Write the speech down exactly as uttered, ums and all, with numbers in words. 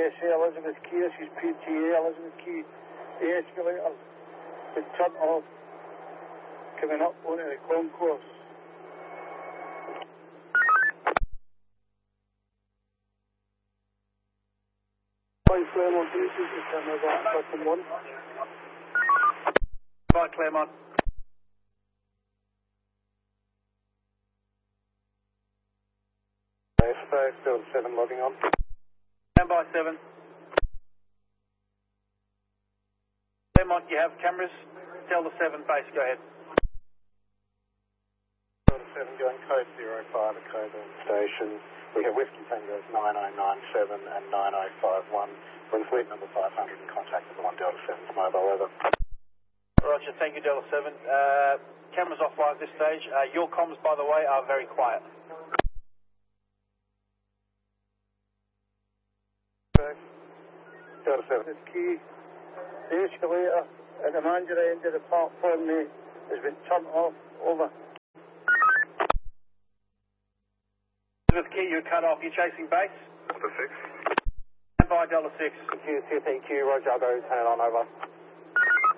S A Elizabeth Key, this is P T A Elizabeth Key. The escalator been turned off, coming up onto the concourse. By Claremont, do you see the camera back button one? By Claremont. Five, Delta seven logging on. Stand by seven. Claremont, you have cameras. Delta seven base, go ahead. Delta seven going code zero five at Coburn Station. We have Whiskey Tangos nine oh nine seven and nine oh five one. We're in fleet number five hundred in contact with the one Delta seven's mobile, over. Roger, thank you, Delta seven. Uh, cameras offline at this stage. Uh, your comms, by the way, are very quiet. Delta seven. This key, the escalator at the manager end of the platform, mate, has been turned off. Over. With key, you're cut off. You're chasing base? Delta six. Stand by, Delta six. Q, C T Q, Roger, I'll go turn it on, over.